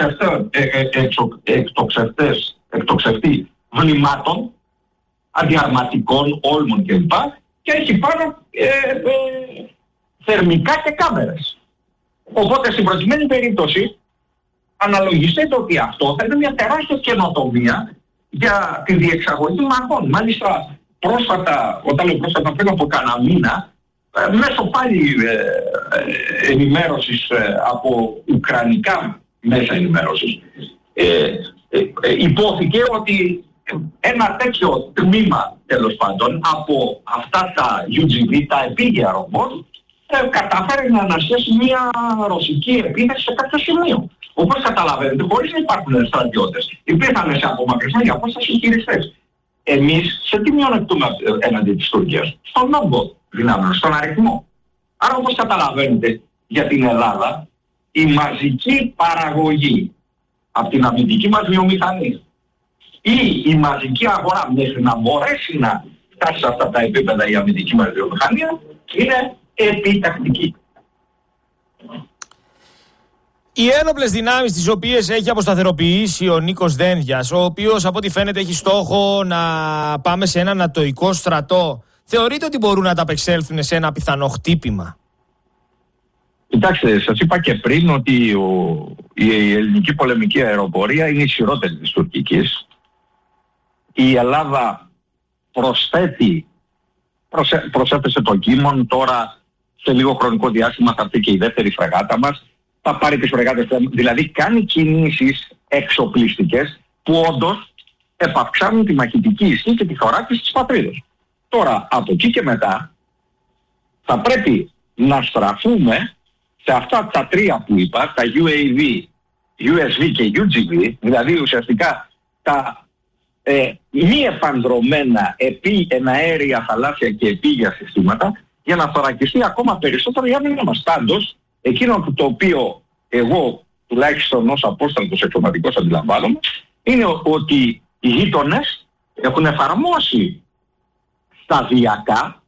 εκτοξευτές, εκτοξευτή βλημάτων, αντιαρματικών, όλμων κλπ. Και έχει πάνω ε, ε, θερμικά και κάμερες. Οπότε στην προκειμένη περίπτωση αναλογιστείτε ότι αυτό θα είναι μια τεράστια καινοτομία για τη διεξαγωγή μαχών. Μάλιστα πρόσφατα, όταν λέω πρόσφατα πριν από κανένα μήνα, μέσω πάλι ε, ε, ενημέρωσης ε, από ουκρανικά μέσα ενημέρωσης ε, ε, ε, υπόθηκε ότι ένα τέτοιο τμήμα τέλος πάντων από αυτά τα γιου τζι βι, τα επίγεια ρομπότ, ε, κατάφερε να ανασχέσει μια ρωσική επίθεση σε κάποιο σημείο. Όπως καταλαβαίνετε, χωρίς να υπάρχουν στρατιώτες, υπήρχαν σε απομακρυσμένοι απόσταση χειριστές. Εμείς σε τι μειονεκτούμε έναντι της Τουρκίας? Στον όγκο δυνάμεων, στον αριθμό. Άρα όπως καταλαβαίνετε για την Ελλάδα, η μαζική παραγωγή από την αμυντική μας βιομηχανία ή η μαζική αγορά μέχρι να μπορέσει να φτάσει σε αυτά τα επίπεδα η αμυντική μας βιομηχανία είναι επιτακτική. Οι ένοπλες δυνάμεις τις οποίες έχει αποσταθεροποιήσει ο Νίκος Δένδιας, ο οποίος από ό,τι φαίνεται έχει στόχο να πάμε σε ένα νατοϊκό στρατό, θεωρείτε ότι μπορούν να ανταπεξέλθουν σε ένα πιθανό χτύπημα? Κοιτάξτε, σας είπα και πριν ότι ο, η ελληνική πολεμική αεροπορία είναι ισχυρότερη της τουρκικής. Η Ελλάδα προσθέτει, προσε, προσέθεσε το Κίμον, τώρα σε λίγο χρονικό διάστημα θα έρθει και η δεύτερη φρεγάτα μας. Θα πάρει τις φρεγάτες, δηλαδή κάνει κινήσεις εξοπλιστικές που όντως επαυξάνουν τη μαχητική ισχύ και τη θωράκιση της πατρίδας. Τώρα, από εκεί και μετά, θα πρέπει να στραφούμε σε αυτά τα τρία που είπα, τα γιου έι βι, γιου ες βι και γιου τζι βι, δηλαδή ουσιαστικά τα ε, μη επανδρωμένα επί εναέρια, θαλάσσια και επίγεια συστήματα, για να θωρακιστεί ακόμα περισσότερο η άμυνα μας. Πάντως, εκείνο που το οποίο εγώ τουλάχιστον ως απόσταλτος εξωματικός αντιλαμβάνομαι είναι ότι οι γείτονες έχουν εφαρμόσει σταδιακά,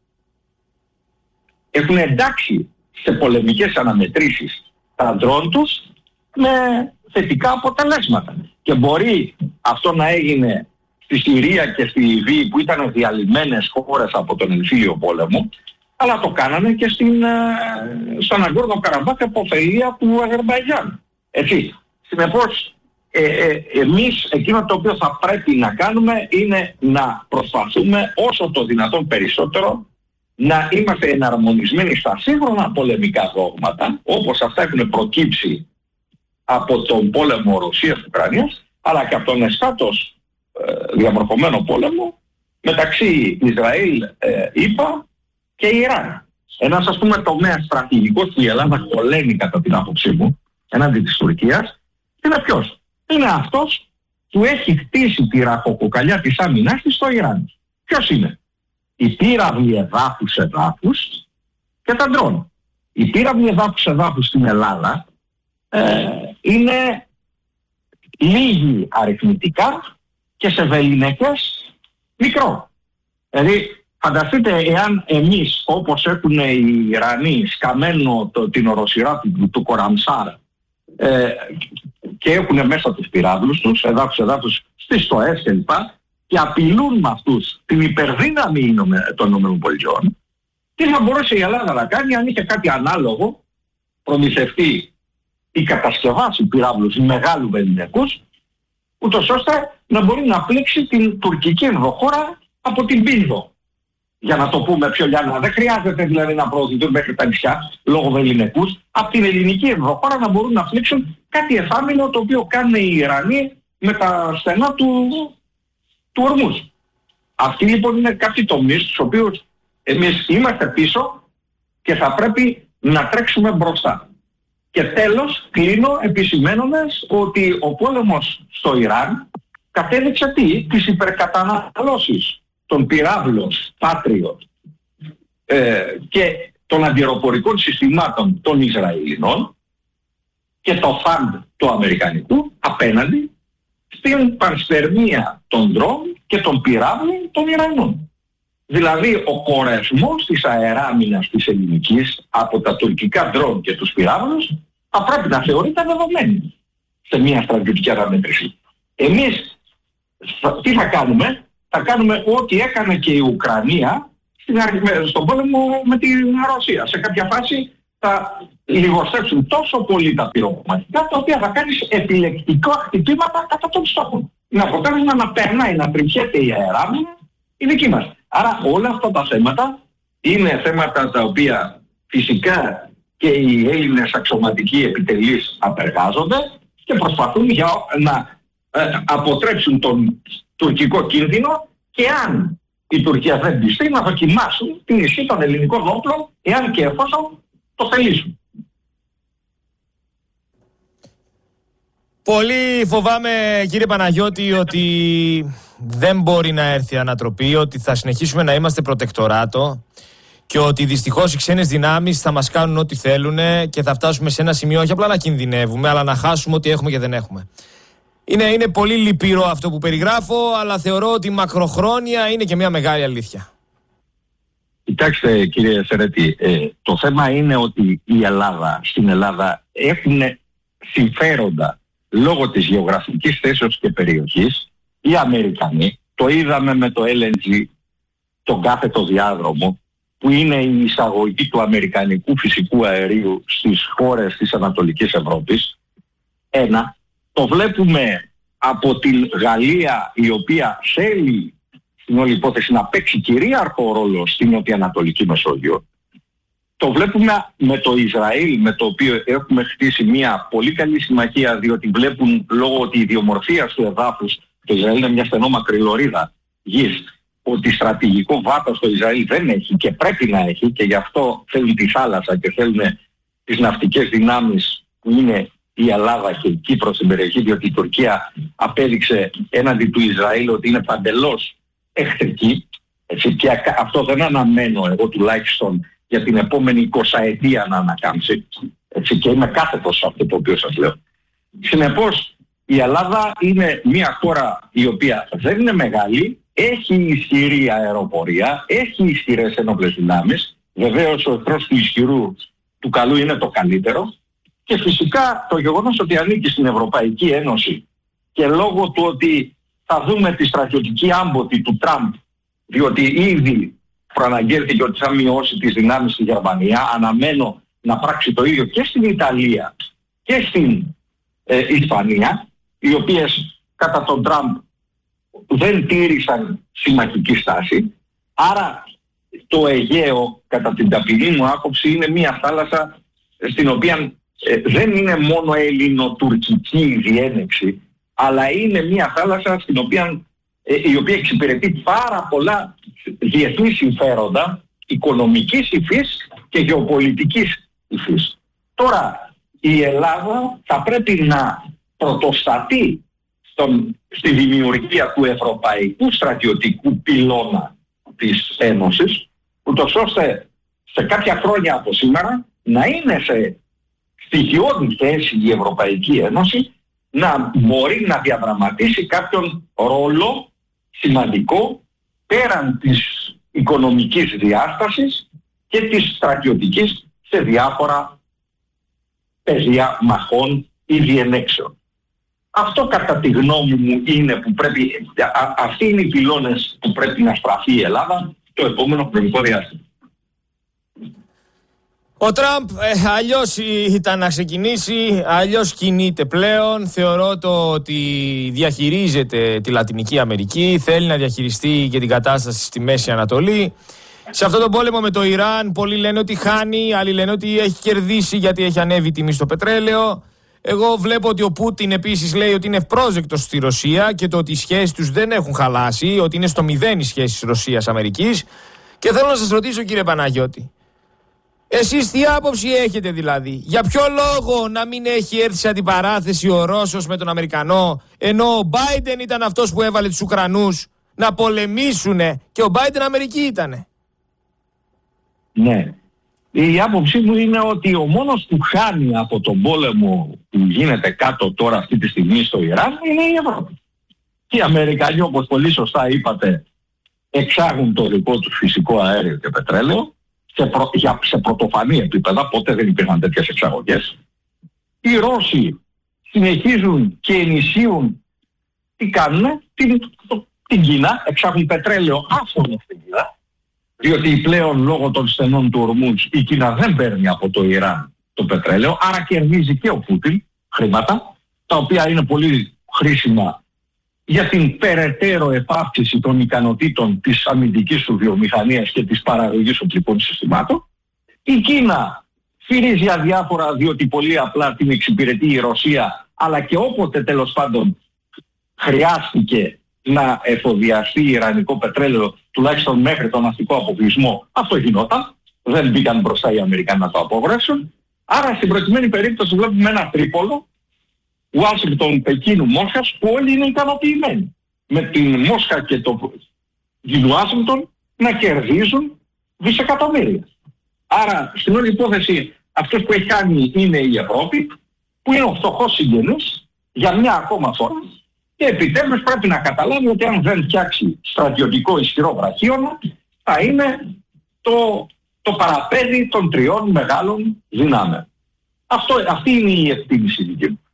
έχουν εντάξει σε πολεμικές αναμετρήσεις τα ντρόν τους με θετικά αποτελέσματα. Και μπορεί αυτό να έγινε στη Συρία και στη Λιβύη που ήταν διαλυμένες χώρες από τον εμφύλιο πόλεμο, αλλά το κάνανε και στην, στον Αγκόρνο Καραμπάχ από ωφελία του Αζερμπαϊτζάν. Έτσι. Συνεπώς, ε, ε, εμείς εκείνο το οποίο θα πρέπει να κάνουμε είναι να προσπαθούμε όσο το δυνατόν περισσότερο να είμαστε εναρμονισμένοι στα σύγχρονα πολεμικά δόγματα, όπως αυτά έχουν προκύψει από τον πόλεμο Ρωσίας-Ουκρανίας, αλλά και από τον εσχάτως ε, διαμορφωμένο πόλεμο μεταξύ Ισραήλ, ε, ΗΠΑ και Ιράν. Ένας ας πούμε τομέας στρατηγικός που η Ελλάδα κολλαίνει κατά την άποψή μου έναντι της Τουρκίας είναι ποιος? Είναι αυτός που έχει χτίσει τη ραχοκοκαλιά της άμυνας της στο Ιράν. Ποιος είναι? Οι πύραυλοι εδάφους εδάφους και τα ντρόν. Οι πύραυλοι εδάφους εδάφους στην Ελλάδα ε, είναι λίγοι αριθμητικά και σε βεληνικές μικρό. Δηλαδή φανταστείτε εάν εμείς, όπως έχουν οι Ιρανοί σκαμμένο το, την οροσειρά του, του Κοραμσάρ ε, και έχουν μέσα τους πυράβλους τους, εδάφους εδάφους στις στοές κλπ, και απειλούν με αυτούς την υπερδύναμη των ΗΠΑ, τι θα μπορούσε η Ελλάδα να κάνει αν είχε κάτι ανάλογο, προμηθευτεί ή κατασκευάσει πυράβλους μεγάλου βεληνικούς, ούτως ώστε να μπορεί να πλήξει την τουρκική ενδοχώρα από την Πίνδο. Για να το πούμε πιο λιανά, δεν χρειάζεται δηλαδή να προωθηθούν μέχρι τα νησιά λόγω βεληνικούς, από την ελληνική ενδοχώρα να μπορούν να πλήξουν κάτι εφάμιλο το οποίο κάνουν οι Ιρανοί με τα στενά του, του Ορμούζ. Αυτοί λοιπόν είναι κάποιοι τομείς στους οποίους εμείς είμαστε πίσω και θα πρέπει να τρέξουμε μπροστά. Και τέλος κλείνω επισημαίνοντας ότι ο πόλεμος στο Ιράν κατέδειξε τι, τις υπερκαταναλώσεις των πυράβλων Patriot ε, και των αντιεροπορικών συστημάτων των Ισραηλινών και το φαντ του Αμερικανικού απέναντι στην πανσπερμία των ντρόουν και των πυράβλων των Ιρανών. Δηλαδή ο κορεσμός της αεράμινας της ελληνικής από τα τουρκικά ντρόουν και τους πυράβλους θα πρέπει να θεωρείται δεδομένη σε μια στρατιωτική αναμέτρηση. Εμείς τι θα κάνουμε? Θα κάνουμε ό,τι έκανε και η Ουκρανία στον πόλεμο με τη Ρωσία. Σε κάποια φάση θα λιγοστέψουν τόσο πολύ τα πυροβολικά, τα οποία θα κάνεις επιλεκτικά χτυπήματα κατά των στόχων. Είναι αποτέλεσμα να περνάει, να τριχιέται η αεράμινα η δική μας. Άρα όλα αυτά τα θέματα είναι θέματα τα οποία φυσικά και οι Έλληνες αξιωματικοί επιτελείς απεργάζονται και προσπαθούν για να ε, αποτρέψουν τον τουρκικό κίνδυνο και αν η Τουρκία δεν πιστεί να δοκιμάσουν την ισχύ των ελληνικών όπλων εάν και εφόσον το θελήσουν. Πολύ φοβάμαι, κύριε Παναγιώτη, ότι δεν μπορεί να έρθει ανατροπή, ότι θα συνεχίσουμε να είμαστε προτεκτοράτο και ότι δυστυχώς οι ξένες δυνάμεις θα μας κάνουν ό,τι θέλουν και θα φτάσουμε σε ένα σημείο όχι απλά να κινδυνεύουμε, αλλά να χάσουμε ό,τι έχουμε και δεν έχουμε. Είναι, είναι πολύ λυπηρό αυτό που περιγράφω, αλλά θεωρώ ότι μακροχρόνια είναι και μια μεγάλη αλήθεια. Κοιτάξτε κύριε Σερέτη, ε, το θέμα είναι ότι η Ελλάδα, στην Ελλάδα έχουν συμφέροντα λόγω της γεωγραφικής θέσεως και περιοχής. Οι Αμερικανοί, το είδαμε με το ελ εν τζι, τον κάθετο διάδρομο, που είναι η εισαγωγή του αμερικανικού φυσικού αερίου στις χώρες της Ανατολικής Ευρώπης. Ένα, το βλέπουμε από την Γαλλία, η οποία θέλει στην όλη υπόθεση να παίξει κυρίαρχο ρόλο στην νοτιοανατολική Μεσόγειο. Το βλέπουμε με το Ισραήλ, με το οποίο έχουμε χτίσει μια πολύ καλή συμμαχία, διότι βλέπουν λόγω της ιδιομορφίας του εδάφους, το Ισραήλ είναι μια στενόμακρη λωρίδα γης, ότι στρατηγικό βάθος το Ισραήλ δεν έχει και πρέπει να έχει, και γι' αυτό θέλουν τη θάλασσα και θέλουν τις ναυτικές δυνάμεις που είναι η Ελλάδα και η Κύπρος στην περιοχή, διότι η Τουρκία απέδειξε έναντι του Ισραήλ ότι είναι παντελώς εχθρική. Έτσι, και αυτό δεν αναμένω εγώ τουλάχιστον για την επόμενη εικοσαετία να ανακάμψει. Έτσι, και είμαι κάθετος σε αυτό το οποίο σας λέω. Συνεπώς η Ελλάδα είναι μια χώρα η οποία δεν είναι μεγάλη, έχει ισχυρή αεροπορία, έχει ισχυρές ενόπλες δυνάμεις. Βεβαίως ο εχθρός του ισχυρού του καλού είναι το καλύτερο. Και φυσικά το γεγονός ότι ανήκει στην Ευρωπαϊκή Ένωση και λόγω του ότι θα δούμε τη στρατιωτική άμποτη του Τραμπ, διότι ήδη προαναγγέλθηκε ότι θα μειώσει τις δυνάμεις στη Γερμανία, αναμένω να πράξει το ίδιο και στην Ιταλία και στην ε, Ισπανία, οι οποίες κατά τον Τραμπ δεν τήρησαν συμμαχική στάση. Άρα το Αιγαίο, κατά την ταπεινή μου άποψη, είναι μια θάλασσα στην οποία ε, δεν είναι μόνο ελληνοτουρκική η διένεξη, αλλά είναι μια θάλασσα στην οποία, ε, η οποία εξυπηρετεί πάρα πολλά διεθνή συμφέροντα οικονομικής υφής και γεωπολιτικής υφής. Τώρα η Ελλάδα θα πρέπει να πρωτοστατεί στον, στη δημιουργία του ευρωπαϊκού στρατιωτικού πυλώνα της Ένωσης, ούτως ώστε σε κάποια χρόνια από σήμερα να είναι σε στοιχειώδη θέση η Ευρωπαϊκή Ένωση να μπορεί να διαδραματίσει κάποιον ρόλο σημαντικό πέραν της οικονομικής διάστασης και της στρατιωτικής σε διάφορα πεδία μαχών ή διενέξεων. Αυτό κατά τη γνώμη μου είναι που πρέπει, α, αυτοί είναι οι πυλώνες που πρέπει να στραφεί η Ελλάδα το επόμενο χρονικό διάστημα. Ο Τραμπ ε, αλλιώς ήταν να ξεκινήσει, αλλιώς κινείται πλέον. Θεωρώ το ότι διαχειρίζεται τη Λατινική Αμερική, θέλει να διαχειριστεί και την κατάσταση στη Μέση Ανατολή. Σε αυτόν τον πόλεμο με το Ιράν, πολλοί λένε ότι χάνει, άλλοι λένε ότι έχει κερδίσει γιατί έχει ανέβει η τιμή στο πετρέλαιο. Εγώ βλέπω ότι ο Πούτιν επίσης λέει ότι είναι ευπρόσδεκτος στη Ρωσία και το ότι οι σχέσεις τους δεν έχουν χαλάσει, ότι είναι στο μηδέν οι σχέσεις Ρωσίας-Αμερικής. Και θέλω να σας ρωτήσω, κύριε Παναγιώτη, εσείς τι άποψη έχετε δηλαδή? Για ποιο λόγο να μην έχει έρθει σε αντιπαράθεση ο Ρώσος με τον Αμερικανό, ενώ ο Μπάιντεν ήταν αυτός που έβαλε τους Ουκρανούς να πολεμήσουνε και ο Μπάιντεν Αμερική ήτανε? Ναι. Η άποψή μου είναι ότι ο μόνος που χάνει από τον πόλεμο που γίνεται κάτω τώρα αυτή τη στιγμή στο Ιράν είναι η Ευρώπη. Και οι Αμερικανοί, όπως πολύ σωστά είπατε, εξάγουν το δικό τους φυσικό αέριο και πετρέλαιο σε, προ, για, σε πρωτοφανή επίπεδα, ποτέ δεν υπήρχαν τέτοιες εξαγωγές. Οι Ρώσοι συνεχίζουν και ενισχύουν, τι κάνουν, την, το, την Κίνα, εξάγουν πετρέλαιο άφωνο στην Κίνα, διότι πλέον λόγω των στενών του Ορμούτζ η Κίνα δεν παίρνει από το Ιράν το πετρέλαιο, άρα κερδίζει και ο Πούτιν χρήματα, τα οποία είναι πολύ χρήσιμα για την περαιτέρω επαύξηση των ικανοτήτων της αμυντικής του βιομηχανίας και της παραγωγής οπλικών συστημάτων. Η Κίνα φυρίζει αδιάφορα διότι πολύ απλά την εξυπηρετεί η Ρωσία, αλλά και όποτε τέλος πάντων χρειάστηκε να εφοδιαστεί ιρανικό πετρέλαιο, τουλάχιστον μέχρι τον ναυτικό αποκλεισμό, αυτό γινόταν. Δεν μπήκαν μπροστά οι Αμερικανοί να το απογορεύσουν. Άρα στην προκειμένη περίπτωση βλέπουμε ένα τρίπολο, Ουάσιγκτον, Πεκίνου, Μόσχας, που όλοι είναι ικανοποιημένοι. Με την Μόσχα και το Ουάσιγκτον να κερδίζουν δισεκατομμύρια. Άρα στην όλη υπόθεση αυτός που έχει κάνει είναι η Ευρώπη, που είναι ο φτωχός συγγενής για μια ακόμα φορά. Και επιτέλους πρέπει να καταλάβει ότι αν δεν φτιάξει στρατιωτικό ισχυρό βραχίωνα, θα είναι το, το παραπέδι των τριών μεγάλων δυνάμεων. Αυτό, αυτή είναι η εκτίμηση δική μου.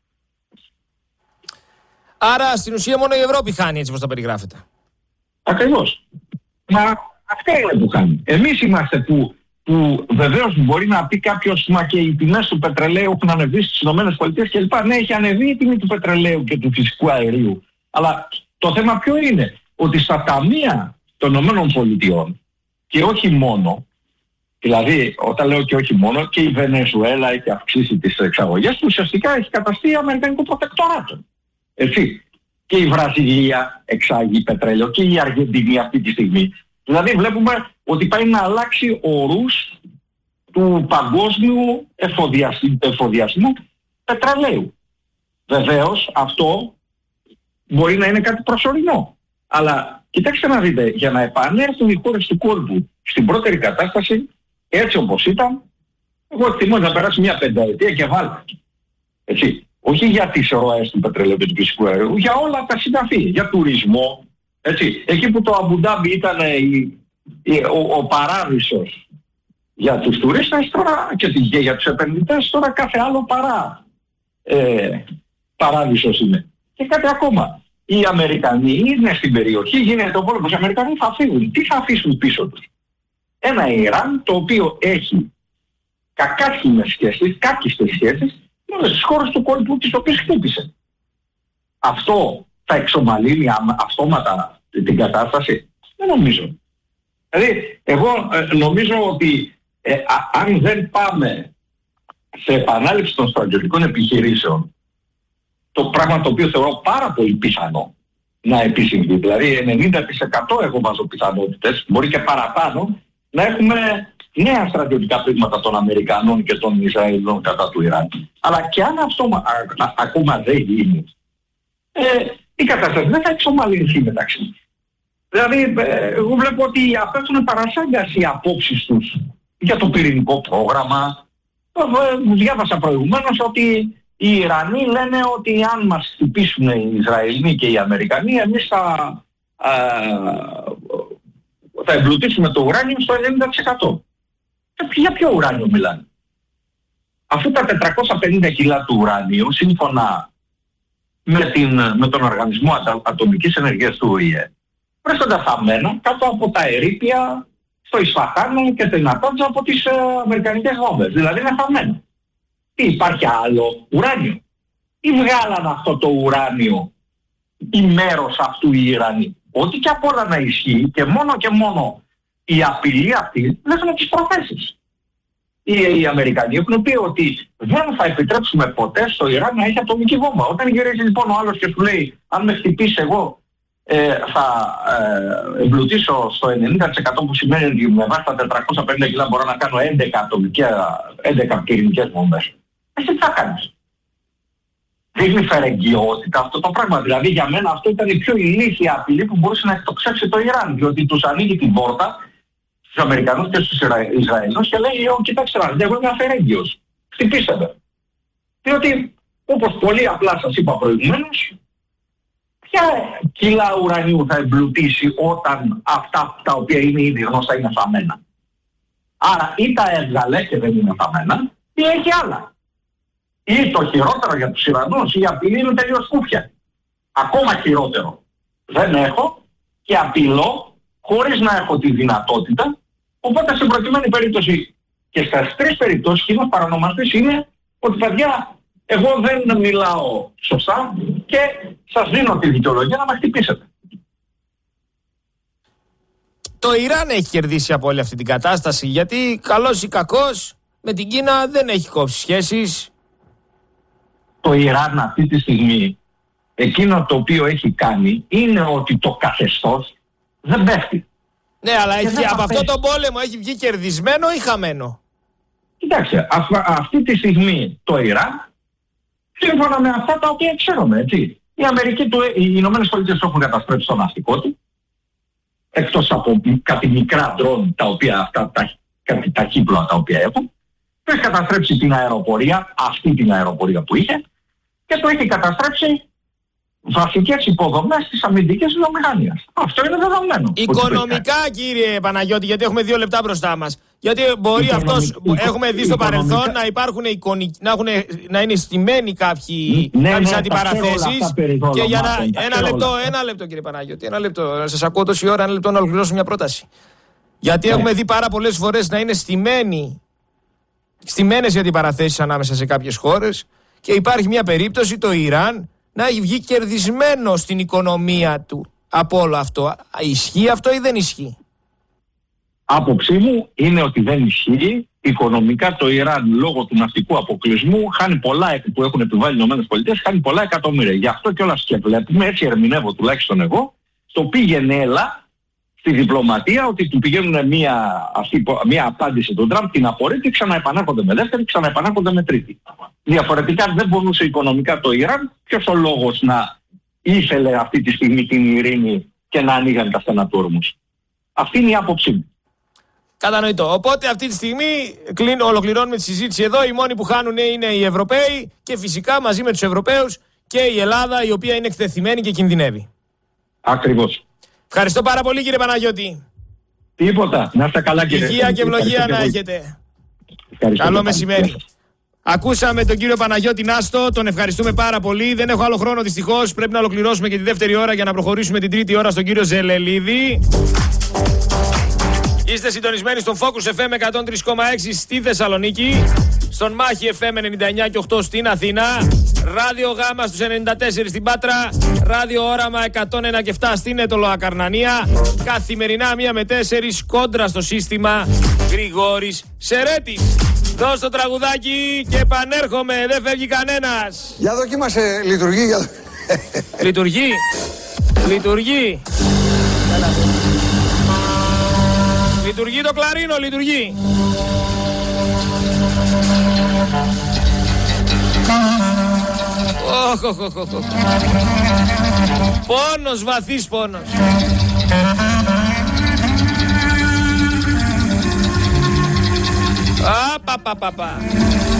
Άρα στην ουσία μόνο η Ευρώπη χάνει, έτσι όπως τα περιγράφετε. Ακριβώς. Μα αυτό είναι που χάνει. Εμείς είμαστε που, που βεβαίως μπορεί να πει κάποιος, μα και οι τιμές του πετρελαίου έχουν ανεβεί στις ΗΠΑ κλπ. Ναι, έχει ανεβεί η τιμή του πετρελαίου και του φυσικού αερίου. Αλλά το θέμα ποιο είναι? Ότι στα ταμεία των ΗΠΑ και όχι μόνο, δηλαδή όταν λέω και όχι μόνο, και η Βενεζουέλα έχει αυξήσει τις εξαγωγές του, ουσιαστικά έχει καταστεί αμερικανικό προτεκτοράτο. Έτσι. Και η Βραζιλία εξάγει πετρέλαιο και η Αργεντινή αυτή τη στιγμή. Δηλαδή βλέπουμε ότι πάει να αλλάξει ορούς του παγκόσμιου εφοδιασμού, εφοδιασμού πετρελαίου. Βεβαίως αυτό μπορεί να είναι κάτι προσωρινό. Αλλά κοιτάξτε να δείτε, για να επανέλθουν οι χώρες του κόλπου στην πρώτερη κατάσταση, έτσι όπως ήταν, εγώ εκτιμώ να περάσει μια πενταετία και βάλτε. Έτσι. Όχι για τις ροές του πετρελαίου και του φυσικού αερίου, για όλα τα συναφή, για τουρισμό. Έτσι. Εκεί που το Αμπουντάμπι ήταν η, η, ο, ο παράδεισος για τους τουρίστες τώρα και, και για τους επενδυτές, τώρα κάθε άλλο παρά ε, παράδεισος είναι. Και κάτι ακόμα. Οι Αμερικανοί είναι στην περιοχή, γίνεται ο πόλεμος, οι Αμερικανοί θα φύγουν. Τι θα αφήσουν πίσω τους? Ένα Ιράν το οποίο έχει κακάσχημες σχέσεις, κάκιστες σχέσεις, όλες τις χώρες του κόλπου τις οποίες χτύπησε. Αυτό θα εξομαλύνει αυτόματα την κατάσταση? Δεν νομίζω. Δηλαδή, εγώ ε, νομίζω ότι ε, α, αν δεν πάμε σε επανάληψη των στρατιωτικών επιχειρήσεων, το πράγμα το οποίο θεωρώ πάρα πολύ πιθανό να επισυμβεί, δηλαδή ενενήντα τοις εκατό εγώ βάζω πιθανότητες, μπορεί και παραπάνω, να έχουμε νέα στρατιωτικά πλήγματα των Αμερικανών και των Ισραηλών κατά του Ιράν. Αλλά και αν αυτό α, α, ακόμα δεν γίνει, ε, η κατάσταση δεν θα εξομαλυνθεί μεταξύ μας. Δηλαδή, ε, εγώ βλέπω ότι απέφτουν παρασάγκας οι απόψεις τους για το πυρηνικό πρόγραμμα, Μου διάβασα προηγουμένως ότι οι Ιρανοί λένε ότι αν μας χτυπήσουν οι Ισραηλοί και οι Αμερικανοί, εμείς θα, α, θα εμπλουτίσουμε το ουράνιο στο ενενήντα τοις εκατό. Για ποιο ουράνιο μιλάνε? Αφού τα τετρακόσια πενήντα κιλά του ουράνιου, σύμφωνα με, την, με τον Οργανισμό Ατομικής Ενεργείας του Ο Η Ε, βρίσκονται θαμμένα κάτω από τα ερείπια στο Ισφαχάν και την Νατάντζα από τις ε, αμερικανικές βόμβες. Δηλαδή είναι θαμμένα. Τι, υπάρχει άλλο ουράνιο? Ή βγάλαν αυτό το ουράνιο ή μέρος αυτού οι Ιρανοί? Ό,τι και απ' όλα να ισχύει, και μόνο και μόνο η απειλή αυτή δέχονται τις προθέσεις. Οι, οι Αμερικανοί έχουν πει ότι δεν θα επιτρέψουμε ποτέ στο Ιράν να έχει ατομική βόμβα. Όταν γυρίζει λοιπόν ο άλλος και σου λέει, αν με χτυπήσει εγώ ε, θα ε, εμπλουτίσω στο ενενήντα τοις εκατό, που σημαίνει ότι με βάση τα τετρακόσια πενήντα κιλά μπορώ να κάνω έντεκα ατομικές, έντεκα πυρηνικές βόμβες. Εσύ τι θα κάνεις? Δείχνει φερεγγιότητα αυτό το πράγμα. Δηλαδή για μένα αυτό ήταν η πιο ηλίθια απειλή που μπορούσε να εκτοξεύσει το Ιράν, διότι τους ανοίγει την πόρτα στους Αμερικανούς και στους Ισραηλινούς και λέει, «Ω, κοιτάξτε να δείτε, εγώ είμαι αφαιρέγγιος. Χτυπήστε με». Διότι, όπως πολύ απλά σας είπα προηγουμένως, ποια κιλά ουρανίου θα εμπλουτίσει όταν αυτά τα οποία είναι ήδη γνωστά είναι θαμμένα? Άρα ή τα έβγαλε και δεν είναι θαμμένα, ή έχει άλλα. Ή το χειρότερο για τους Ιρανούς, η απειλή είναι τελείως κούφια. Ακόμα χειρότερο. Δεν έχω και απειλώ χωρίς να έχω τη δυνατότητα, οπότε σε προκειμένη περίπτωση και στις τρεις περιπτώσεις κοινός παρανομαστής είναι ότι, παιδιά, εγώ δεν μιλάω σωστά και σας δίνω τη δικαιολογία να με χτυπήσετε. Το Ιράν έχει κερδίσει από όλη αυτή την κατάσταση, γιατί καλός ή κακός με την Κίνα δεν έχει κόψει σχέσεις. Το Ιράν αυτή τη στιγμή, εκείνο το οποίο έχει κάνει είναι ότι το καθεστώς δεν πέφτει. Ναι, αλλά έχει, από αυτό το πόλεμο έχει βγει κερδισμένο ή χαμένο? Κοιτάξτε, α, αυτή τη στιγμή το Ιράν, σύμφωνα με αυτά τα οποία ξέρουμε, έτσι, η Αμερική, του, οι Ηνωμένες Πολιτείες έχουν καταστρέψει το ναυτικό του, εκτός από κάτι μικρά ντρόν τα οποία αυτά, τα, κάτι ταχύπλοα τα οποία έχουν, το έχει καταστρέψει την αεροπορία, αυτή την αεροπορία που είχε, και το έχει καταστρέψει βασικές υποδομές της αμυντικής βιομηχανίας. Αυτό είναι δεδομένο. Οικονομικά, κύριε Παναγιώτη, γιατί έχουμε δύο λεπτά μπροστά μας. Γιατί μπορεί Οικονομικ... αυτός, οικο... έχουμε δει στο οικονομικά... παρελθόν να υπάρχουν εικονικ... να, έχουν... να είναι στημένοι κάποιοι, ναι, κάποιες ναι, αντιπαραθέσεις. Και για να... ένα λεπτό, ένα λεπτό κύριε Παναγιώτη, ένα λεπτό. Να σας ακούω τόση ώρα, ένα λεπτό να ολοκληρώσω μια πρόταση. Γιατί ναι. έχουμε δει πάρα πολλές φορές να είναι στημένοι, στημένες οι αντιπαραθέσεις ανάμεσα σε κάποιες χώρες, και υπάρχει μια περίπτωση το Ιράν να έχει βγει κερδισμένο στην οικονομία του από όλο αυτό. Ισχύει αυτό ή δεν ισχύει? Άποψή μου είναι ότι δεν ισχύει. Οικονομικά το Ιράν, λόγω του ναυτικού αποκλεισμού, χάνει πολλά, που έχουν επιβάλει οι ΗΠΑ, χάνει πολλά εκατομμύρια. Γι' αυτό κιόλας και βλέπουμε, έτσι ερμηνεύω τουλάχιστον εγώ, το πήγαινε έλα στη διπλωματία, ότι του πηγαίνουν μία, αυτή, μία απάντηση τον Τραμπ, την απορρίπτει, ξαναεπανάρχονται με δεύτερη, ξαναεπανάρχονται με τρίτη. Διαφορετικά δεν μπορούσε οικονομικά το Ιράν. Ποιος ο λόγος να ήθελε αυτή τη στιγμή την ειρήνη και να ανοίγαν τα στενά του όρμους? Αυτή είναι η άποψή μου. Κατανοητό. Οπότε αυτή τη στιγμή κλείνω, ολοκληρώνουμε τη συζήτηση εδώ. Οι μόνοι που χάνουν είναι οι Ευρωπαίοι και φυσικά μαζί με τους Ευρωπαίους και η Ελλάδα, η οποία είναι εκτεθειμένη και κινδυνεύει. Ακριβώς. Ευχαριστώ πάρα πολύ, κύριε Παναγιώτη. Τίποτα. Να είστε καλά, κύριε. Υγεία και ευλογία να έχετε. Ευχαριστώ. Καλό μεσημέρι. Ακούσαμε τον κύριο Παναγιώτη Νάστο, τον ευχαριστούμε πάρα πολύ. Δεν έχω άλλο χρόνο δυστυχώς. Πρέπει να ολοκληρώσουμε και τη δεύτερη ώρα για να προχωρήσουμε την τρίτη ώρα στον κύριο Ζελελίδη. Είστε συντονισμένοι στον Focus εφ εμ εκατόν τρία κόμμα έξι στη Θεσσαλονίκη, στον Μάχη εφ εμ ενενήντα εννιά κόμμα οκτώ στην Αθήνα, Ράδιο Γάμα στους ενενήντα τέσσερα στην Πάτρα, Ράδιο Όραμα εκατόν ένα κόμμα επτά στην Ετωλοακαρνανία, καθημερινά μία με τέσσερις κόντρα στο σύστημα Γρηγόρης Σερέτης. Δώσ' το τραγουδάκι και επανέρχομαι, δεν φεύγει κανένας. Για δοκίμασε, λειτουργεί. Για... Λειτουργεί, λειτουργεί. Λειτουργεί το κλαρίνο, λειτουργεί. Οχ, οχ, οχ, οχ. Πόνος, βαθύς πόνος. Α, πα, πα, πα, πα.